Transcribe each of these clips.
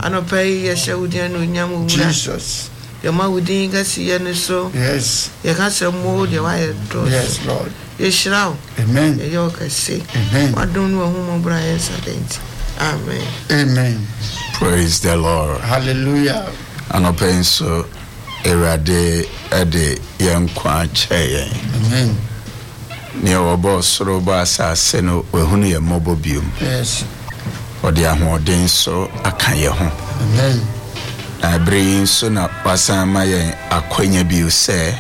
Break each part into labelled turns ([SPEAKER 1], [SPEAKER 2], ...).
[SPEAKER 1] Anopai Yashaudian Unyamu
[SPEAKER 2] Jesus.
[SPEAKER 1] Your Maudin Gassian so.
[SPEAKER 2] Yes.
[SPEAKER 1] You can't say more, your wire.
[SPEAKER 2] Yes, Lord.
[SPEAKER 1] Yeshroud.
[SPEAKER 2] Amen.
[SPEAKER 1] You can say.
[SPEAKER 2] Amen.
[SPEAKER 1] What don't know whom Brian Sadent. Amen.
[SPEAKER 2] Amen.
[SPEAKER 3] Praise the Lord.
[SPEAKER 2] Hallelujah.
[SPEAKER 3] Anopai so Erade Ede Yankwa Cheye.
[SPEAKER 2] Amen.
[SPEAKER 3] Near our boss Roba Seno, Wehuni a mobile beam.
[SPEAKER 2] Yes.
[SPEAKER 3] Or the Amodin so a kaya home.
[SPEAKER 2] Amen.
[SPEAKER 3] I bring soon up Wasamaye a quenya bill say.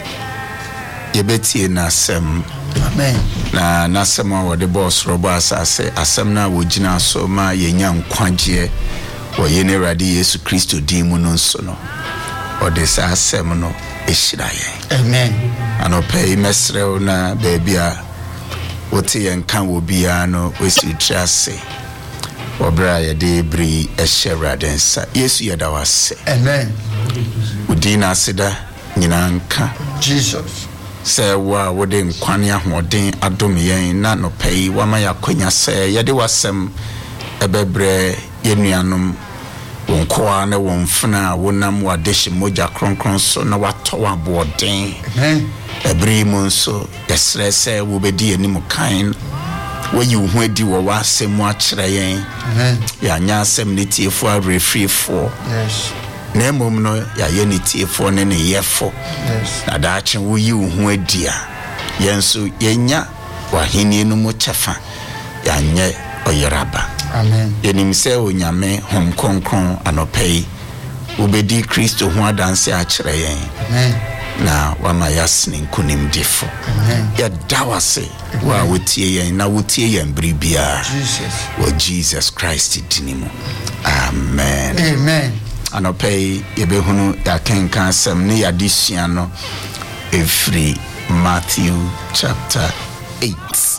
[SPEAKER 3] Yebeti na sem.
[SPEAKER 2] Amen.
[SPEAKER 3] Na nasema wa the boss Roba say asemna wujina so ma yenyam kwanje wa yene radi Yesu Kristo dimu nonsono. Or the asem no eshiraye.
[SPEAKER 2] Amen.
[SPEAKER 3] Anope mesreo na bebia wote yenkan wo bia no wesi trase obra ye de bri eheradensa Yesu yeda wase.
[SPEAKER 2] Amen.
[SPEAKER 3] Udina asida nyina nka
[SPEAKER 2] Jesus.
[SPEAKER 3] Se wa wode nkwane ahoden adom yen na no pei wa ma yakonya se yede wasem ebebre yenuanom wonkoa na wonfuna wonam wadeshi moja kronkron so na watowa boden.
[SPEAKER 2] Amen.
[SPEAKER 3] Ebri monso yesrese wo bedi anim kan wo yi ho adi wo wasem akire yen.
[SPEAKER 2] Amen.
[SPEAKER 3] Ya nya asem ne tiefo arefrifo.
[SPEAKER 2] Yes.
[SPEAKER 3] Na emom no ya ye ne tiefo ne ne yefo.
[SPEAKER 2] Yes.
[SPEAKER 3] Na daache wo yi ho adi a yenso yenya wahini no mo chefa ya nye oyeraba.
[SPEAKER 2] Amen.
[SPEAKER 3] Yenim se onyame hom kronkron anopei ubedi Kristo ho adanse akire yen.
[SPEAKER 2] Amen.
[SPEAKER 3] Na wama yasni nkunim difo.
[SPEAKER 2] Amen.
[SPEAKER 3] Ya dawase wa wotie yen na wotie yen bribia.
[SPEAKER 2] Jesus.
[SPEAKER 3] Wa Jesus Christ dinimu. Amen.
[SPEAKER 2] Amen.
[SPEAKER 3] Anopei yebehunu ya kenkan asem ne yadisua no efri Matthew chapter 8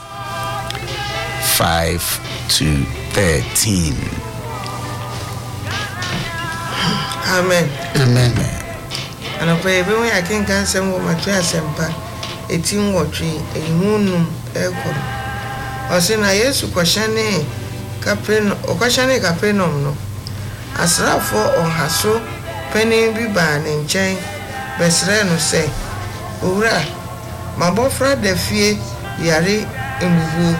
[SPEAKER 3] 5 to 13.
[SPEAKER 1] Amen.
[SPEAKER 2] Amen.
[SPEAKER 1] Anopai be when I can cancel my sempa. 18 watching a moon aircon. Or say na Yesu kwashane Capernaum or kwashane Capernaum no. Asra for on haso penny bi ban in chain besre no say owura mabofra da fie yare emuwu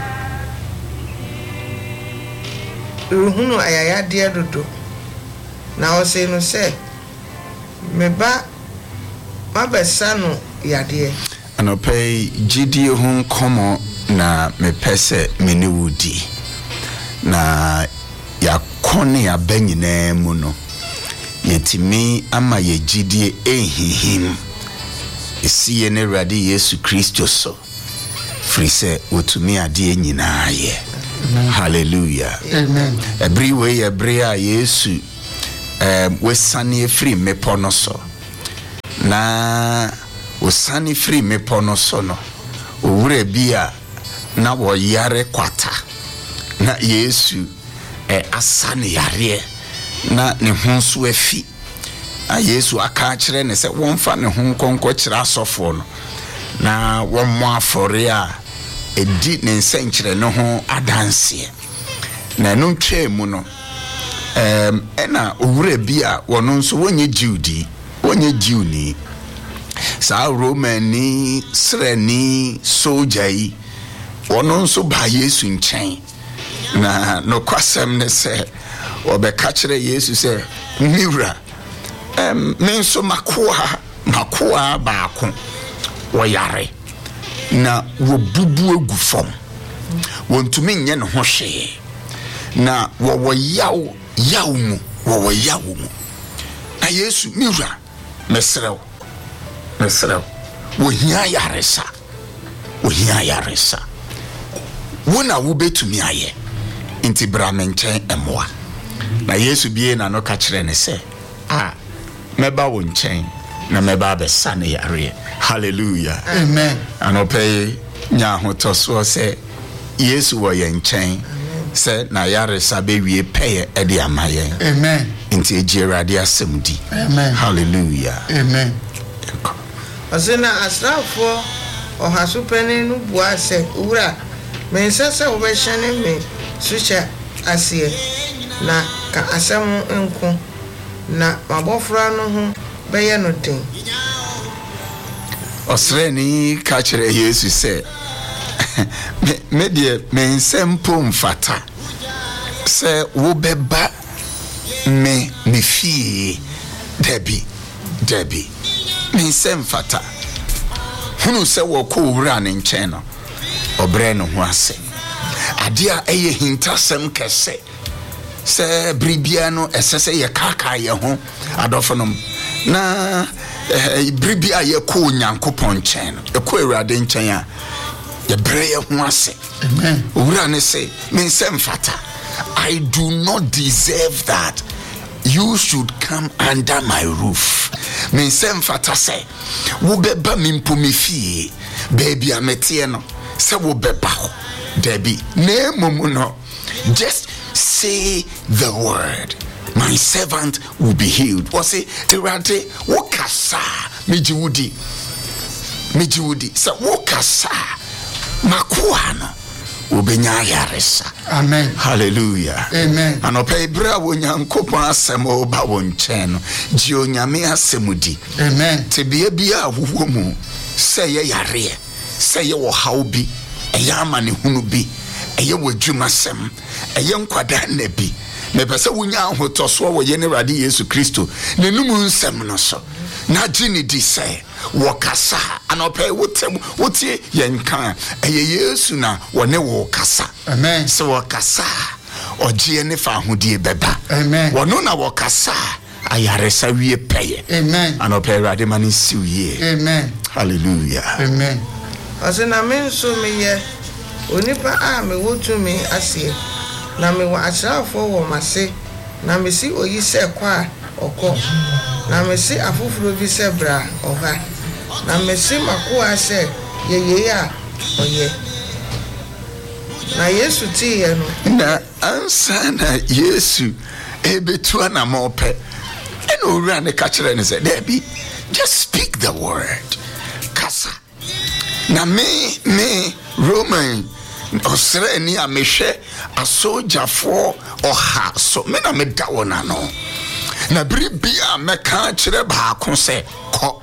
[SPEAKER 1] ruhunu ayaya de dodo na o say no say meba mabesa no yade
[SPEAKER 3] Anopei gidie ho komo na mepese menewudi na yakone abanyina mu no yetimi ama ye gidie ehihim esiye ne radi Yesu Kristo so frise otumi ade nyina ye. Hallelujah.
[SPEAKER 2] Amen.
[SPEAKER 3] Everywhere ebrea Yesu wesane free mepo no so na wosane free mepo no so no owura bia na wo yare kwata na Yesu asane yare na ne honso afi a Yesu aka kire ne se wonfa ne ho konko kire asofo no na wonmo afore a edi ne nsenkire ne ho adanse na no twemu no ena owura bia wono nso wonye Judi wonye Juni sa Romani sreni sojai wono nso ba Yesu nchen na no kwasem ne se obeka kire Yesu se miwra me nso makoa baako wo yare na wo bubu egu fom wontumi nye ne ho hwe na wo yaw mu na Yesu miwra mesrew wo hia yaresa wona wo betumi aye inti bramenchen emoa na Yesu bie na no ka kire ne se meba wo nchen na meba abesa ne yare. Hallelujah.
[SPEAKER 2] Amen.
[SPEAKER 3] Anope nya hotoso se Yesu wo ye nchen se na yare sabe wie peye e de amaye.
[SPEAKER 2] Amen.
[SPEAKER 3] Inti ejirade asemdi.
[SPEAKER 2] Amen.
[SPEAKER 3] Hallelujah.
[SPEAKER 2] Amen.
[SPEAKER 1] Asena asrafo o hasupene no bua se owura me nsese wo be hyane me sucha asie na ka asɛm nko na mabɔfra no ho bɛyɛ no den.
[SPEAKER 3] Ɔsrɛni ka kyerɛ Yesu sɛ me deɛ me nsɛm po mfata sɛ wobɛba me fie dabi me nsɛm mfata. Hunu sɛ wɔkɔ owura ne nkyɛn no ɔbrɛ no ho ase. Ade a ɛyɛ hintasɛm kɛsɛ sɛ biribia no ɛsɛ sɛ yɛkaka yɛ ho adɔfonom na biribia yɛkɔ Onyankopɔn nkyɛn no yɛkɔ Awurade nkyɛn a yɛbrɛ yɛ ho ase.
[SPEAKER 2] Amen.
[SPEAKER 3] Owura ne sɛ me nsɛm mfata. I do not deserve that you should come under my roof. Me nsɛm mfata sɛ wobɛba me mpo me fie baabi a meteɛ no sɛ wobɛba hɔ dabi na mmom no just say the word, my servant will be healed. What say Awurade wokasa megye wudi sɛ wokasa makoa no wobɛnya ayaresa.
[SPEAKER 2] Amen.
[SPEAKER 3] Hallelujah.
[SPEAKER 2] Amen.
[SPEAKER 3] Anɔpɛ ibra wo Nyankopɔn asɛm ɔba wo nkyɛn no gye Onyame asɛm di.
[SPEAKER 2] Amen.
[SPEAKER 3] Tebea bia wowo mu sɛ yɛ yareɛ sɛ yɛ wɔ haw bi ɛyɛ amanehunu bi ɛyɛ w'adwumasɛm ɛyɛ nkwada na bi mepɛ sɛ wonya ahotɔsoɔ wɔ yɛne Awurade Yesu Kristo n'anum nsɛm no so na gye ne di sɛ wɔkasa anɔpɛ wotie yɛn ka ɛyɛ Yesu na wɔne wo kasa.
[SPEAKER 2] Amen.
[SPEAKER 3] Sɛ wɔkasa ɔgyeɛ ne fa ahodie bɛba.
[SPEAKER 2] Amen.
[SPEAKER 3] Wɔno na wɔkasa ayaresa wie pɛyɛ.
[SPEAKER 2] Amen.
[SPEAKER 3] Anɔpɛ Awurade ma ne siw yie.
[SPEAKER 2] Amen.
[SPEAKER 3] Hallelujah.
[SPEAKER 2] Amen.
[SPEAKER 1] Ɔsɛ na me nso meyɛ onipa a mewɔ tumi aseɛ na mewɔ asraafoɔ wɔ m'ase na mesi oyi sɛ kɔ a ɔkɔ na mesi afoforo bi sɛ bra ɔha na mesi makoa sɛ yɛyɛ a ɔyɛ. Na Yesu tiiɛ no
[SPEAKER 3] Na ansa na Yesu ebetu anamɔpɛ ɛna owura ne ka kyerɛ ne sɛ dabi just speak the word kasa. Na me Roman ɔsrɛni a mehwɛ asogyafoɔ ɔha so me na meda wɔ n'ano na biribia mɛka kyerɛ baako sɛ kɔ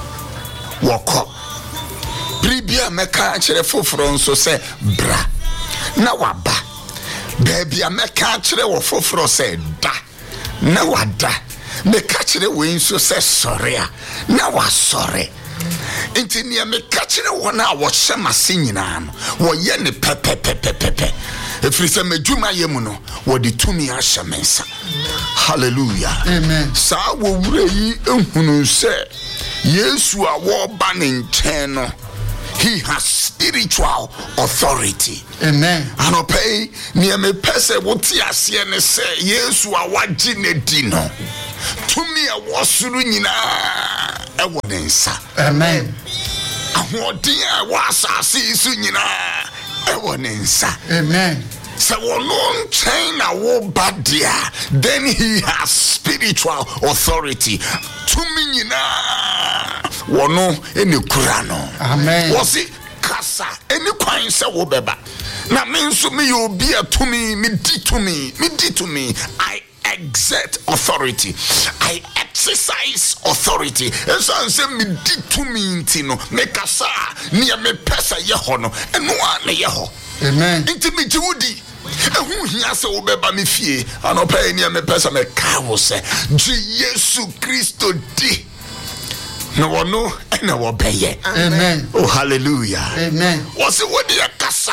[SPEAKER 3] wɔkɔ biribia mɛka kyerɛ foforɔ nso sɛ bra na waba baabia mɛka kyerɛ wɔ foforɔ sɛ da na wada mɛka kyerɛ wɔ nso sɛ sɔre a na wasɔre. Inti ni meka kyerɛ wɔn a wɔhyɛ mase nyinaa no wɔyɛ ne pɛpɛpɛpɛpɛ ɛfiri sɛ madwuma yɛ mu no wɔde tumi ahyɛ me nsa. Hallelujah.
[SPEAKER 2] Amen.
[SPEAKER 3] Saa wɔwura yi ehunu sɛ Yesu a wɔba ne nkyɛn no he has spiritual authority.
[SPEAKER 2] Amen.
[SPEAKER 3] Anɔpɛ ni mepɛ sɛ wote aseɛ ne sɛ Yesu a wagye ne di no tumi a wɔsoro nyinaa ɛwɔ ne nsa.
[SPEAKER 2] Amen.
[SPEAKER 3] Ahoɔden a ɛwɔ asase yi so nyinaa ɛwɔ ne nsa.
[SPEAKER 2] Amen.
[SPEAKER 3] Sɛ wɔno nkyɛn na woba deɛ then he has spiritual authority. Tumi nyinaa wɔno ɛne kura no.
[SPEAKER 2] Amen.
[SPEAKER 3] Wɔsi kasa ɛne kwan sɛ wobɛba. Na me nso me yɛ obi a tumi me di tumi. I exert authority. I exercise authority. And so I say me di tumi nti no me kasa near me pesa yeho no eno a ne yeho.
[SPEAKER 2] Amen.
[SPEAKER 3] Inti me jiwudi ehu hia se wobeba me fie anopa near me pesa me ka wo se Yesu Kristo di no wono ena wo beye.
[SPEAKER 2] Amen.
[SPEAKER 3] Oh hallelujah.
[SPEAKER 2] Amen.
[SPEAKER 3] Was it what the kasa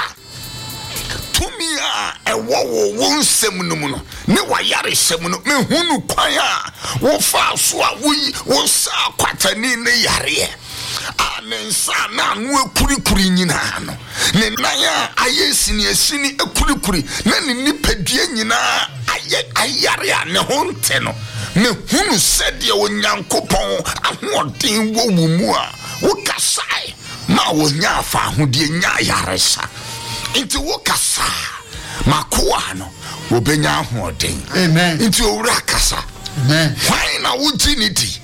[SPEAKER 3] tumi a ɛwɔ wo nsɛm no mu no ne wayare hyɛm no me hunu kwan a wo fa so a wo sa kwatani ne yareɛ a ne nsa na no akurikuri nyinaa no ne nan a ayɛ sini akurikuri na ne nipadua nyinaa ayare a ne ho nte no me hunu sɛdeɛ Onyankopɔn ahoɔden wɔ wo mu a wo kasae ma wo nya afa ahodie nya yaresa. Inti wokasa makoa no wobenya ahoɔden.
[SPEAKER 2] Amen.
[SPEAKER 3] Inti owura kasa.
[SPEAKER 2] Amen.
[SPEAKER 3] Why na wogye ne di?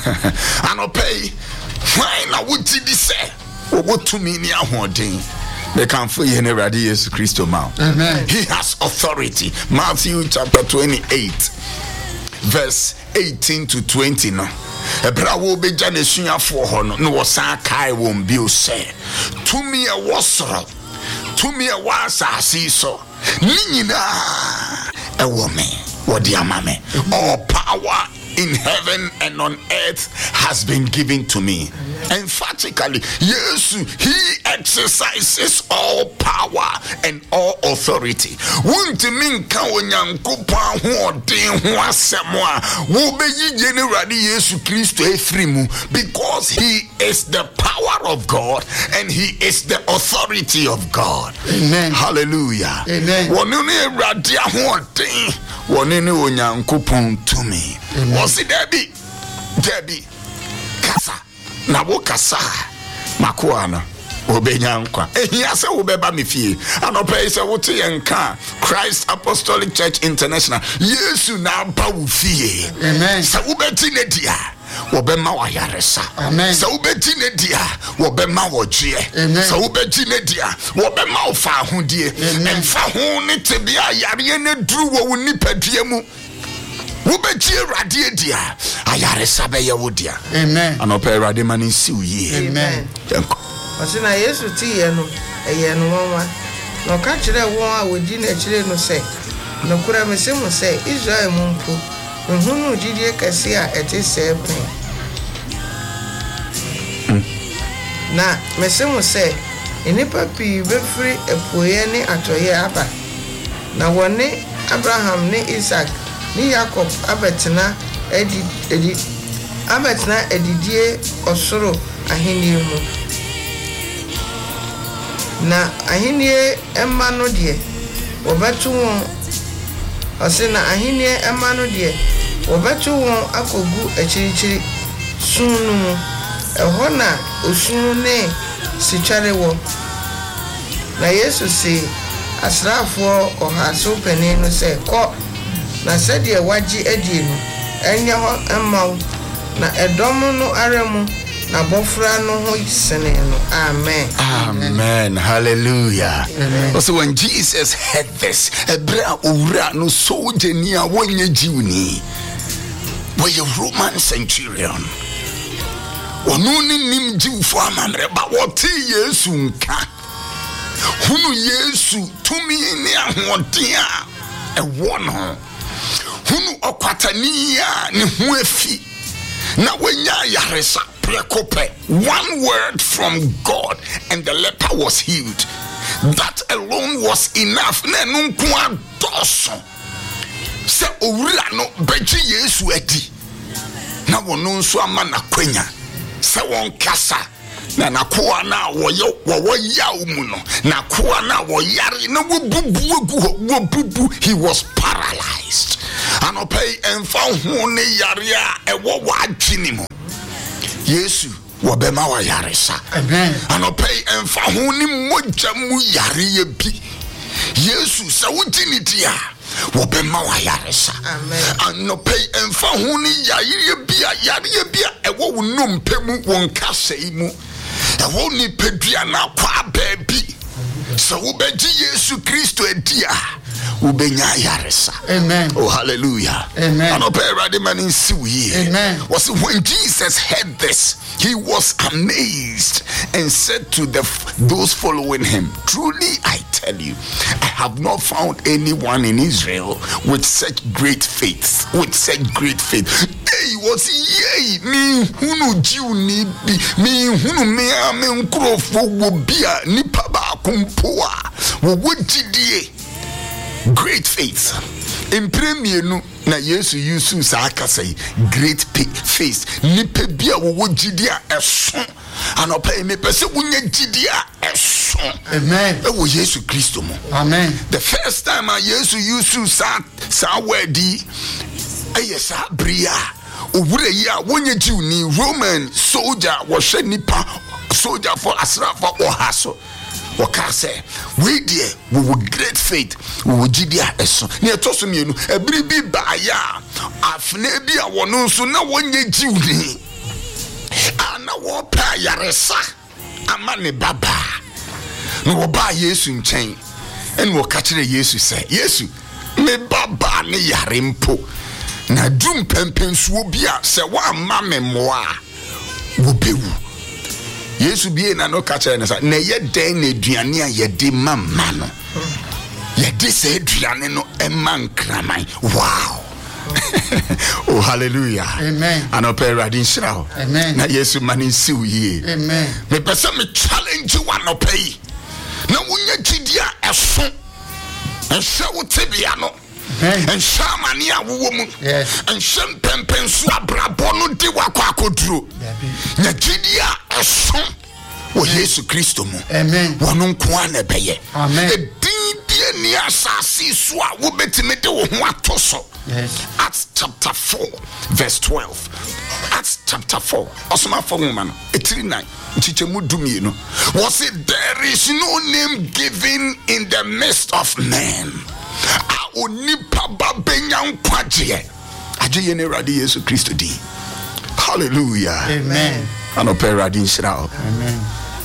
[SPEAKER 3] Anɔpɛ why na wogye di sɛ wobotumi ne ahoɔden They can feel you in the Jesus Christ mouth.
[SPEAKER 2] Amen.
[SPEAKER 3] He has authority. Matthew chapter 28, verse 18 to 20. No. Ebra wo be jane sunya for hono no wosan kai won bi o say to me a wasoro to me a wasasi so ni nyina e wo me wo di amame all power in heaven and on earth has been given to me. Emphatically, yes, he exercises all power and all authority. Won't mean Kawanyankupa who din wasemwa will be generally Yesu Christo efrimu because he is the power of God and he is the authority of God.
[SPEAKER 2] Amen.
[SPEAKER 3] Hallelujah.
[SPEAKER 2] Amen.
[SPEAKER 3] Wonune radia ho din wonene onyankopon to me. Was it Debbie Kasa na wo kasa makoana obenya nkwa ehia se wo beba me fie anope se wo te yenka Christ Apostolic Church International Yesu na ba wo fie.
[SPEAKER 2] Amen.
[SPEAKER 3] Se wo beti ne dia wo bema wa yaresa.
[SPEAKER 2] Amen.
[SPEAKER 3] Se wo beti ne dia wo bema wo gye. Se wo beti ne dia wo bema wo fa ahodie emfa ho ne tebia yare ne duru wo nipadua mu. Wubechie radie dia ayare sabe ye wodia.
[SPEAKER 2] Amen.
[SPEAKER 3] Anope rade mani siuye.
[SPEAKER 1] Amen. Osina Yesu ti ye no eye no wanwa. No ka kire won a wodi na kire no se. No kura me se mo se Israel mumpo. Nhunu didie kase a ete se pen. Na me se mo se enipa pi befri epoye ne atoye aba. Na wone Abraham ne Isaac ni Jacob abetena edidie osoro ahenie mu na ahenie emma no de obetu won ose na ahenie emma no de obetu won akogu achirichiri sunu mu eho na osunu ne sitware wo na Yesu se asrafo ohaso pani no se ko na sede waji edi no enya ho emma na edom no aremu na bofra no ho sene no. Amen.
[SPEAKER 3] Amen. Hallelujah. Also when Jesus heard this, ebra owura no soldier ni a wonye jiwni was a Roman centurion. Onuni nim jiwfo amamre ba wote Yesu nka hunu Yesu tumi ni ahoden a ewo no hunu okwatani a ne ho afi na wanya yaresa prekope. One word from God and the leper was healed. That alone was enough. Na nunku adoso se owura no beji Yesu adi na wono nso ama na kwanya se won kasa na nakoa na wo yaw mu no nakoa na wo yare na wobubu he was paralyzed. Anopay emfa ho ne yare a ewo wadwini mu Yesu wobema wa yare sa.
[SPEAKER 2] Amen.
[SPEAKER 3] Anopay emfa ho ni mogya mu yare ye bi Yesu sa wudini dia wobema wa yare sa.
[SPEAKER 1] Amen.
[SPEAKER 3] Anopay emfa ho ni yare bi ewo wonumpe mu won kasai mu ewo ni pedua na kwa baby so ubeji Yesu Kristo edia ubenya yaresa.
[SPEAKER 2] Amen.
[SPEAKER 3] Oh, hallelujah.
[SPEAKER 2] Amen.
[SPEAKER 3] Amen. Was when Jesus heard this, he was amazed and said to those following him, truly I tell you, I have not found anyone in Israel with such great faith. Hey, was ye me hunu jiuni me hunu me ame nkrofo wo bia nipa ba kumpoa wo wodidie. Great faith. In premienu na Yesu Yusu sakasai great faith. Nipe bia wo jidia eso. Anopa me pese wunya jidia eso.
[SPEAKER 2] Amen.
[SPEAKER 3] Ewo Yesu Kristo mo.
[SPEAKER 2] Amen.
[SPEAKER 3] The first time Yesu Yusu sa wedi ayesa bria owure ya wonye jiuni Roman soldier wo nipa soldier for asrafa or haso. Wakase we dear we would great faith we would jidia eso ne etoso mienu ebribi baaya afne bi a wono nso na wonye jiuni ana wo pa yaresa ama ne baba na woba Yesu nkyɛn ɛne wɔka kyerɛ Yesu sɛ Yesu me baba ne yare mpo na dum pɛmpɛnsuo bi a sɛ woamma me mmoa wo bewu. Yesu bie na no ka kyerɛ ne sɛ na yɛ dɛn na aduane a yɛde ma ma no yɛde sɛ aduane no ɛma nkraman. Wow. Oh, hallelujah.
[SPEAKER 2] Amen.
[SPEAKER 3] Anɔpɛ Awurade nhyira wo.
[SPEAKER 2] Amen.
[SPEAKER 3] Na Yesu ma ne nsiw yie.
[SPEAKER 2] Amen.
[SPEAKER 3] Mepɛ sɛ me challenge wo anɔpɛ yi na wonya gyidi a ɛso ɛnhyɛ wo tebea no ɛnhyɛ amane a wowɔ mu ɛnhyɛ mpɛmpɛnso abrabɔ no de wakɔ akɔduro na gyidi a ɛso wɔ Yesu Kristo mu.
[SPEAKER 2] Amen.
[SPEAKER 3] Wɔno nko a na ɛbɛyɛ.
[SPEAKER 2] Amen.
[SPEAKER 3] Ɛdin bia ni asase so a wobɛtumi de wo ho ato so.
[SPEAKER 2] Yes.
[SPEAKER 3] Acts chapter 4 verse 12. Acts chapter 4 Osama for woman 89 nchichemu dumienu was it there is no name given in the midst of men a onipa ba benyan kwaje aje ne radi Yesu Kristo di. Hallelujah.
[SPEAKER 2] Amen.
[SPEAKER 3] Anope radi nshira.
[SPEAKER 2] Amen.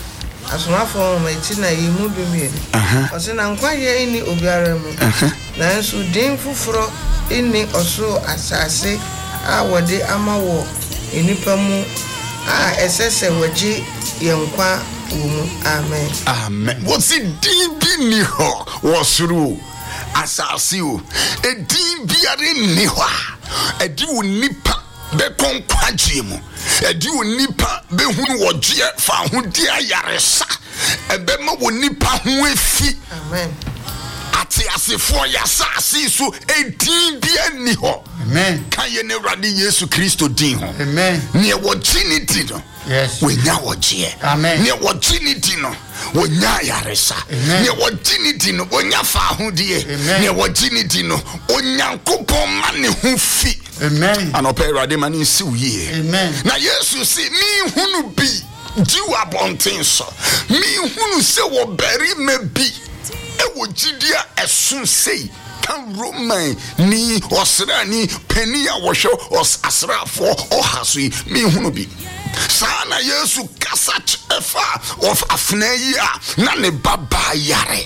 [SPEAKER 1] Asomafo ma iti na yimu dumienu ose na nkwaye ini obiara mu na nso din fufuro ini oso asase a wode amawo enipa mu a esese waji yenkwa wo. Amen.
[SPEAKER 3] Amen. What's it din bi ni ho wosuru asase o edin biare ni ho a edi wo nipa be konkwaje mu edi wo nipa be hunu wogye fa ho di ayaresa ebe ma wo nipa ho efi.
[SPEAKER 1] Amen.
[SPEAKER 3] Ati asefo ya asase so edin bia ni ho.
[SPEAKER 2] Amen.
[SPEAKER 3] Kan ye ne Awurade Yesu Kristo din ho.
[SPEAKER 2] Amen.
[SPEAKER 3] Ne wogye no.
[SPEAKER 2] Yes.
[SPEAKER 3] Wenya wogye.
[SPEAKER 2] Amen.
[SPEAKER 3] Ne wogye no. Wonya yaresa. Ne wogye no wonya fa hodie. Ne wogye no onyankopon ma ne ho fi.
[SPEAKER 2] Amen.
[SPEAKER 3] Anope Awurade ma ne nsi uye.
[SPEAKER 2] Amen.
[SPEAKER 3] Na Yesu si mi hunu bi jiw abonten so. Mi hunu se wo beri me bi. E wo gidia esun sei. Kan Roman ni osra ni peni a wo hwe os asrafo ohasui mi hunu bi. Sana Yesu kasach efa of afneyi a na ne baba yare.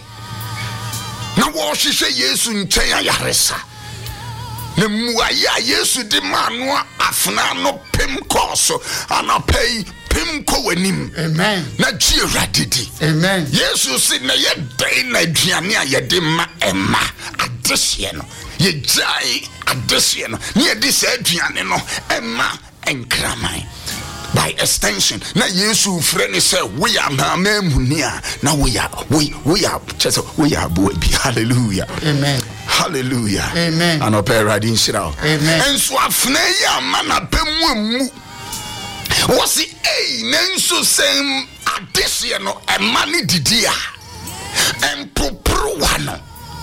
[SPEAKER 3] Na wo hwehwe Yesu nkyɛn ayaresa. Ne muaya Yesu de manu afna no pem koso anapei pem ko wanim.
[SPEAKER 2] Amen.
[SPEAKER 3] Na ji radidi.
[SPEAKER 2] Amen.
[SPEAKER 3] Yesu si na ye dai na aduane a ye de ma ema adehye no. Ye jai adehye no. Ne de se aduane no ema enkraman. By extension, na Yesu friend say we are mamunia. Now we are just we are boy. Hallelujah.
[SPEAKER 2] Amen.
[SPEAKER 3] Hallelujah.
[SPEAKER 2] Amen.
[SPEAKER 3] And open radin shira.
[SPEAKER 2] Amen.
[SPEAKER 3] And so afne ya mana bemu was it nenso sem adesye no e mani didia and popro wano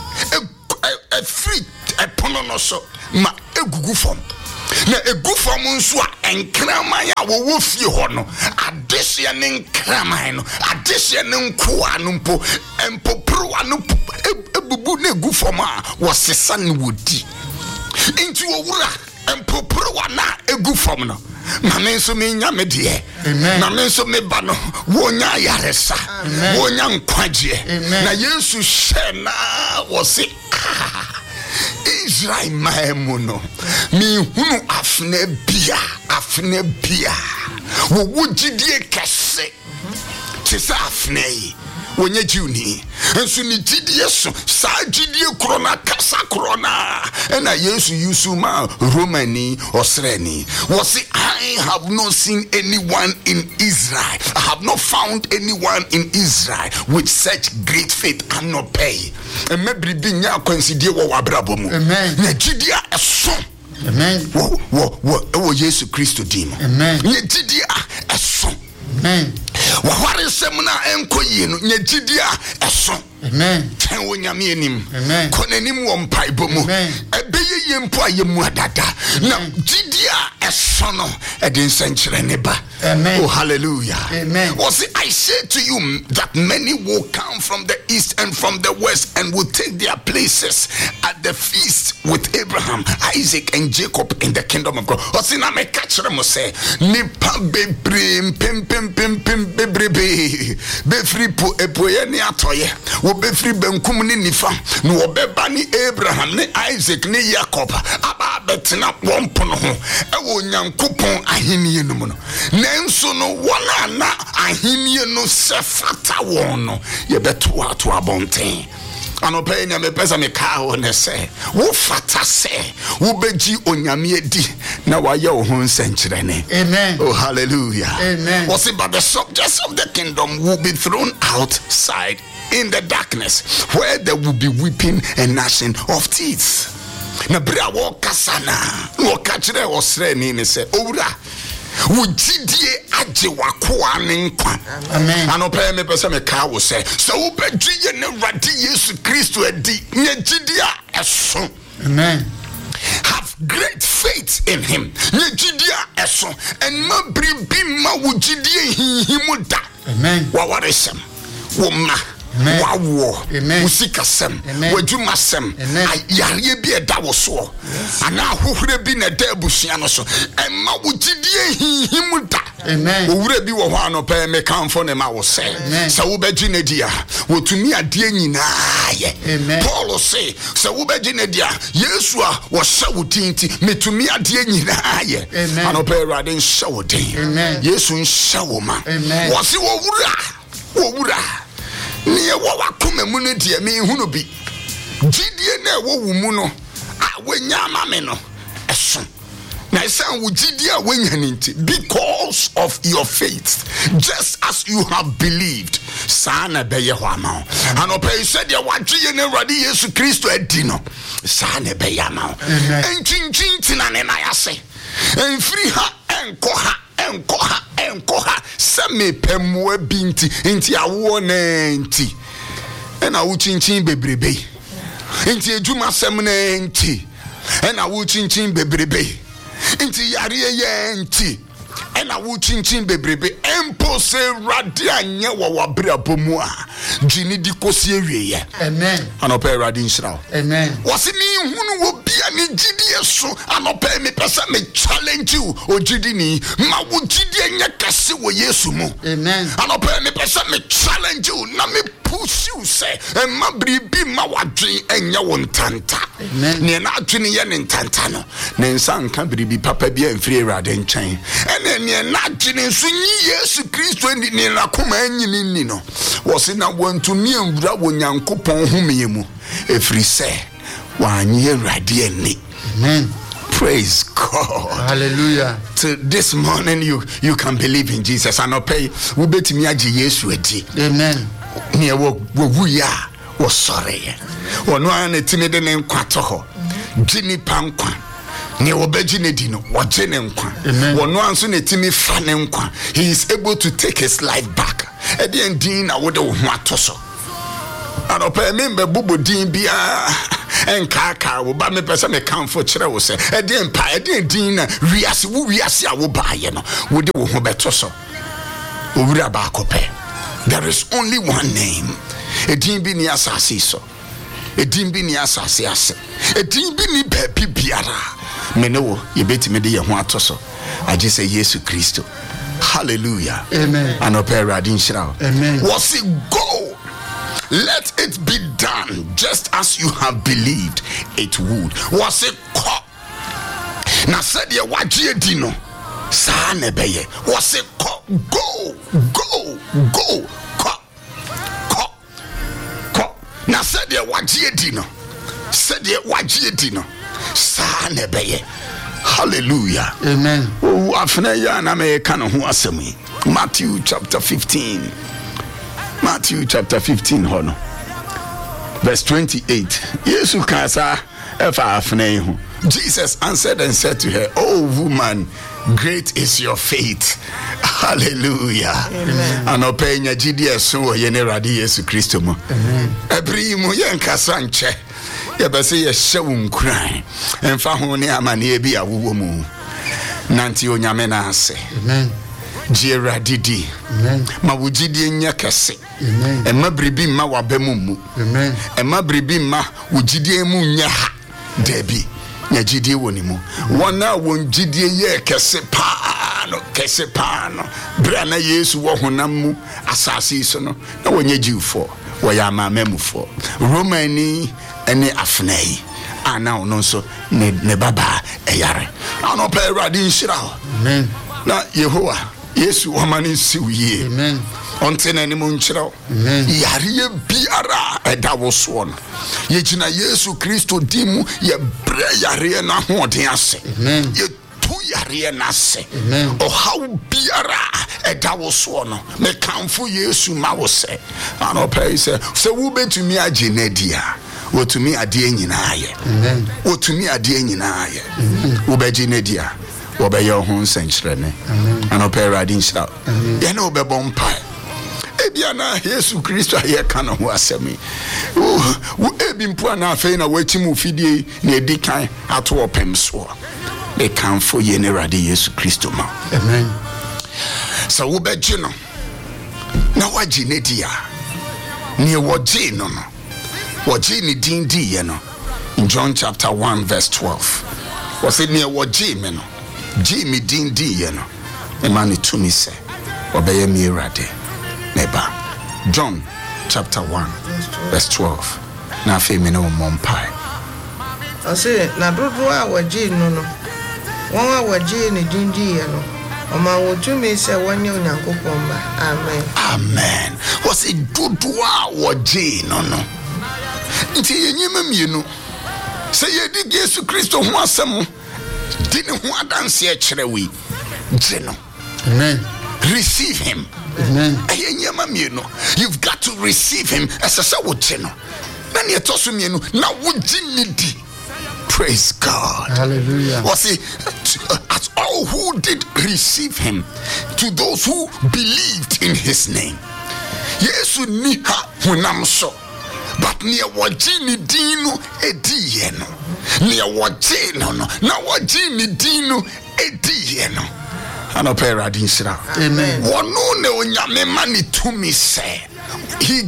[SPEAKER 3] a free a pono no so ma egugu form. Na egu fam nso a enkraman a wo fie ho no adehye ne enkraman no adehye ne nkoa no mpo empopro no ebubu na egu fam a wo sesa ne wodi enti wo wura empopro na egu fam no na me nso me nya me de na me nso me ba no wo nya yaresa wo nya nkwaje na Yesu hye na wo se Israel maemuno mi hunu afne bia wo wugidie kese tisa afne yi wonye jiuni enso ni gidie so sa gidie krona kasa krona na Yesu yusuma Romani osreni was I have not seen anyone in Israel. I have not found anyone in Israel with such great faith and not pay. And maybe binya consider wo wabrabo mu.
[SPEAKER 2] Amen.
[SPEAKER 3] Na gidia eso.
[SPEAKER 2] Amen.
[SPEAKER 3] Wo Yesu Kristo dim.
[SPEAKER 2] Amen.
[SPEAKER 3] Na gidia eso.
[SPEAKER 2] Amen.
[SPEAKER 3] Wa hware sem na enkoyi no na gidia eso.
[SPEAKER 2] Amen.
[SPEAKER 3] Ten wo nyame anim.
[SPEAKER 2] Amen.
[SPEAKER 3] Konanim wo mpaibo mu. Ebeye yempo ayemu adada. Na gidia eso no e de nsankyere ne ba.
[SPEAKER 2] Amen.
[SPEAKER 3] Oh, hallelujah.
[SPEAKER 2] Amen.
[SPEAKER 3] Was it, I say to you that many will come from the east and from the west and will take their places at the feast with Abraham, Isaac and Jacob in the kingdom of God. Osina me catch them say nipa bebre pem bebrebe be free po epoye ni atoye wo be free benkum ni nifa no wo beba ni Abraham ni Isaac ni Jacob aba betina wompono ho e wo Nyankopon ahenie no mu no nenso no wona na ahenie no sefata won no ye beto ato abonten anope nya me pesa me ka ho ne se wo fata se wo beji onyame edi na wa ye wo ho nsenkyerene.
[SPEAKER 2] Amen.
[SPEAKER 3] Oh hallelujah.
[SPEAKER 2] Amen.
[SPEAKER 3] Was it, but the subjects of the kingdom will be thrown outside in the darkness where there will be weeping and gnashing of teeth. Na bra wo kasana wo ka kire wo sre ni se owura wujidie aje wakoa ne nkwa.
[SPEAKER 2] Amen.
[SPEAKER 3] Anope me pesa me ka wo se so wo bedie ne Awurade Yesu Kristo adi nye gidie eso.
[SPEAKER 2] Amen.
[SPEAKER 3] Have great faith in him. Nye gidie eso and ma bribi ma wujidie hihimu da.
[SPEAKER 2] Amen.
[SPEAKER 3] Wa waresem wo ma wawo usikasem wajumasem ayare bi eda wo so ana ahohore bi na da abusua no so emma wugidie hihimu da.
[SPEAKER 2] Amen.
[SPEAKER 3] Owure bi wo ho anopa me kamfo ne ma wo se se wo beji ne dia wotumi ade nyina ye. Paul say se wo beji ne dia Yesu a wo hye wodinti metumi ade nyina ye. Anopa Awurade hye wodin Yesu hye wo ma wo se wo wura niye wo wakoma mu no de me hu no bi gidie na wo wu mu no a wenya ma me no eso na isan wo gidie a wenya ninti because of your faith just as you have believed sana be ye ho ama anope said ya wadwe ne Awurade Yesu Kristo adi no sana be ye ama enchinchi na ne na yase enfiri ha enkoha same pemwa binti inti awo na nti ena wo chinchin bebrebe inti ejuma sem na nti ena wo chinchin bebrebe inti yare ye nti ena wo chinchin bebrebe empose rade anye wo wabra bomu a gini di kosi ewiye.
[SPEAKER 2] Amen.
[SPEAKER 3] Anope rade nshira.
[SPEAKER 2] Amen.
[SPEAKER 3] Wasi ni hunu wo bia ni gidie so anope me pesa me challenge you ogidi ni ma wo gidie nya kase wo Yesu mu.
[SPEAKER 2] Amen.
[SPEAKER 3] Anope me pesa me challenge you na me push you say ma bribi ma wadwen enya wo ntanta.
[SPEAKER 2] Amen.
[SPEAKER 3] Ne na adwene ye ne ntanta no ne nsa nka bribi papa bia mfiri Awurade nkyɛn ene ne na adwene nso nyi Yesu Kristo ni na koma anyini ni no wose na wantumi nwura wo Nyankopɔn homeye mu efiri sɛ wanyi Awurade ani.
[SPEAKER 2] Amen.
[SPEAKER 3] Praise God.
[SPEAKER 2] Hallelujah.
[SPEAKER 3] So this morning you can believe in Jesus and obey we betimi age Yesu adi.
[SPEAKER 2] Amen.
[SPEAKER 3] Ne wo wuya wo sore ono an etimi de ne nkwa to ho gini pankwa ne wo beji ne di no wo je ne nkwa ono an so ne etimi fa ne nkwa. He is able to take his life back. E de ndin na wo de wo ho atoso and ope member bubu din bia enkaka wo ba me pesa me kamfo kire wo se e de mpa e de din na wiase a wo ba ye no wo de wo ho beto so owura ba akope. There is only one name. A din bi ni asase so. A din bi ni asase ase. A din bi ni baby biara. Me no ye betime de ye ho atoso. I just say Yesu Kristo. Hallelujah.
[SPEAKER 2] Amen.
[SPEAKER 3] And ope radin shira.
[SPEAKER 2] Amen.
[SPEAKER 3] Was it go? Let it be done just as you have believed it would. Was it ko? Na said ye wagye di no. Sa na beye. Was it ko? Go. Na said ye wagye di no. Said ye wagye di no. Sa na beye. Hallelujah.
[SPEAKER 2] Amen.
[SPEAKER 3] Oh, afna ya na me ka no ho asem. Matthew chapter 15. Matthew chapter 15 hono. Verse 28. Yesu kasa efa afna ho. Jesus answered and said to her, "Oh woman, great is your faith." Hallelujah. Amen. Anopenya gidie so ye ne Awurade Yesu Kristo mu. Amen. Ebri mu ye nkasa nche. Ye bese ye hye wunkran. Emfa ho ne amane bi awowo mu. Nanti onyame na ase.
[SPEAKER 2] Amen.
[SPEAKER 3] Ji Awurade di.
[SPEAKER 2] Amen.
[SPEAKER 3] Ma wo gidie nya kese.
[SPEAKER 2] Amen.
[SPEAKER 3] Emma bribi ma wabemu mu.
[SPEAKER 2] Amen.
[SPEAKER 3] Emma bribi ma wo gidie mu nya ha. Debi. nya gidie wɔ ne mu wɔna wɔn gidie yɛ kɛse paa no bra na Yesu wɔ honam mu asase so no na wɔnyɛ Jewfo wɔyɛ amamamufo Romani ɛne Afnai ana ono nso ne baba ɛyare ana pɛ Awurade nhyira ho
[SPEAKER 2] amen
[SPEAKER 3] na Yehowa Yesu wɔmane siwie
[SPEAKER 2] amen
[SPEAKER 3] onte na nimu nkyerɛw yare biara ɛda wo so no yɛgyina Yesu Kristo di mu yɛbrɛ yare na hoɔden ase yɛtu yare na ase ɔhaw biara ɛda wo so no mekamfo Yesu ma wo sɛ ana pɛ sɛ wobɛtumi agye n'adi a wotumi adeɛ nyinaa yɛ wotumi adeɛ nyinaa yɛ wobɛgye n'adi a wɔbɛyɛ ho nsɛnkyerɛne ana pɛ Awurade nhyira yɛne wobɛbɔ mpae ebiana Yesu Kristo ayeka no ho asɛmi wo ebi mpo na afei na wachimu fidie na edi kan ato opem so me kanfo ye ne Awurade Yesu Kristo ma amen so wo begye no na wagye ne dia ne wogye no wogye ne din di ye no in John chapter 1 verse 12 was it ne wogye me no gye me din di ye no e ma ne tumi sɛ obeye me Awurade neba John chapter 1 verse 12 na fe me no mompai
[SPEAKER 1] ase na dodo a wagye no won a wagye ne dindi ye no oma wotumi se wonye Onyankopɔn ba amen
[SPEAKER 3] wose dodo a wagye no nti yenyima mienu se yedi Yesu Kristo ho asɛm di ne ho adanse a kyerɛwi gye no
[SPEAKER 2] amen
[SPEAKER 3] receive him
[SPEAKER 2] amen
[SPEAKER 3] you've got to receive him as a sawoteno na ne etoso mienu na wojinidi praise God
[SPEAKER 2] hallelujah
[SPEAKER 3] was it as all who did receive him to those who believed in his name Yesu ni ha hunam so but ne wojini dinu ediye no ne wojini no na wojini dinu ediye no ano pay Awurade nhyira
[SPEAKER 2] amen
[SPEAKER 3] wono ne onyame mani to me say he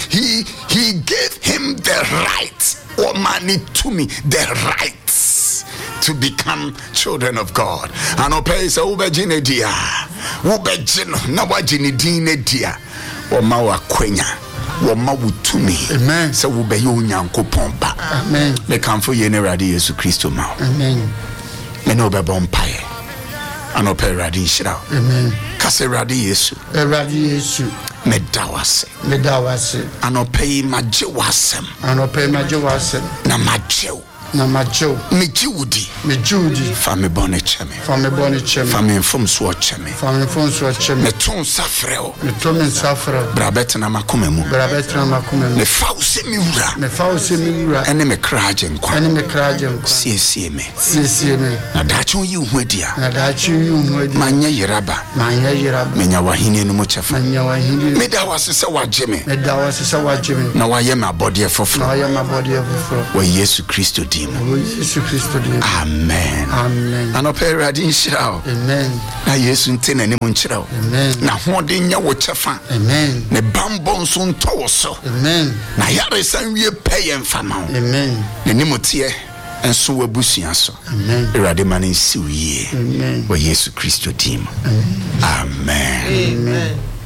[SPEAKER 3] gave him the right or money to me the rights to become children of God ano pay say ubegine dia ubegino na wagine din ne dia o ma wakwenya wo ma wutumi
[SPEAKER 2] amen
[SPEAKER 3] say ubeye Onyankopɔn ba
[SPEAKER 2] amen
[SPEAKER 3] me kamfo ye ne Awurade Yesu Kristo ma
[SPEAKER 2] amen
[SPEAKER 3] me no be bompae ano pɛ Awurade nhyira
[SPEAKER 2] amen
[SPEAKER 3] kase Awurade Yesu meda wase ano pɛ magye wasɛm na magye wudi fa me bɔne kyɛme fa me mfom so kyɛme me ton safrɛo bra bɛtena makoma mu me fa wo sɛ me wura ɛne me kra agye nkwa siesie me na daakye yi ho adia manyɛ yeraba menya wahene no mu kyɛfa meda wase sɛ wagye me na wayɛ me abɔdeɛ foforɔ wɔ Yesu Kristo di amen anope Awurade nhyira o
[SPEAKER 2] amen
[SPEAKER 3] na Yesu nte na nim nkyira o na hoɔden nya wo kyɛfa
[SPEAKER 2] amen
[SPEAKER 3] ne bambɔ nso ntɔ wo so
[SPEAKER 2] amen
[SPEAKER 3] na yare san wie pɛ yɛ mfama o
[SPEAKER 2] amen
[SPEAKER 3] ne nimuteɛ enso wabusua so
[SPEAKER 2] amen
[SPEAKER 3] Awurade ma ne nsiw yie
[SPEAKER 2] amen
[SPEAKER 3] wɔ Yesu Kristo dim amen
[SPEAKER 1] amen